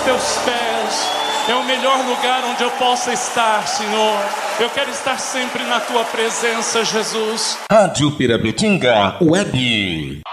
teus pés é o melhor lugar onde eu possa estar, Senhor. Eu quero estar sempre na tua presença, Jesus. Rádio Pirabetinga Web.